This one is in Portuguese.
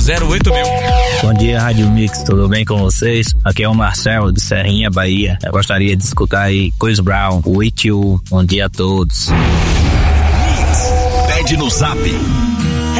8000. Bom dia, Rádio Mix, tudo bem com vocês? Aqui é o Marcelo de Serrinha, Bahia. Eu gostaria de escutar aí Chris Brown, With You. Bom dia a todos. Pede no Zap